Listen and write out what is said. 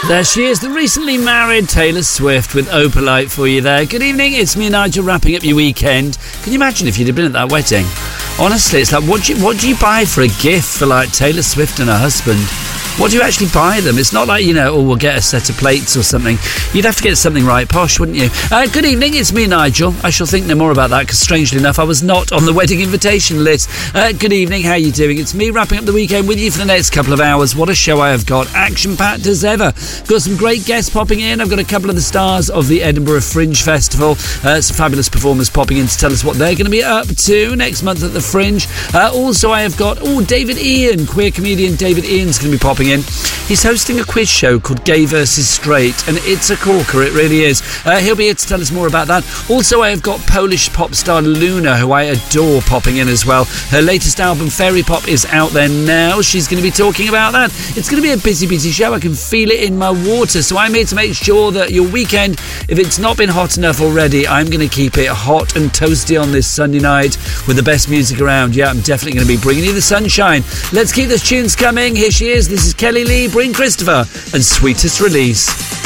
There she is, the recently married Taylor Swift with Opalite for you there. Good evening, it's me, Nigel, wrapping up your weekend. Can you imagine if you'd have been at that wedding? Honestly, it's like, what do you buy for a gift for, like, Taylor Swift and her husband? What do you actually buy them? It's not like, we'll get a set of plates or something. You'd have to get something right posh, wouldn't you? Good evening, it's me, Nigel. I shall think no more about that because, strangely enough, I was not on the wedding invitation list. Good evening, how are you doing? It's me wrapping up the weekend with you for the next couple of hours. What a show I have got. Action-packed as ever. Got some great guests popping in. I've got a couple of the stars of the Edinburgh Fringe Festival. Some fabulous performers popping in to tell us what they're going to be up to next month at the Fringe. Also, I have got, David Ian, queer comedian David Ian's going to be popping in. He's hosting a quiz show called Gay vs. Straight, and it's a corker, it really is. He'll be here to tell us more about that. Also, I have got Polish pop star Luna, who I adore, popping in as well. Her latest album, Fairy Pop, is out there now. She's going to be talking about that. It's going to be a busy show. I can feel it in my water, so I'm here to make sure that your weekend, if it's not been hot enough already, I'm going to keep it hot and toasty on this Sunday night with the best music around. Yeah, I'm definitely going to be bringing you the sunshine. Let's keep those tunes coming. Here she is. This is Kelly Lee, Bring Christopher, and Sweetest Release.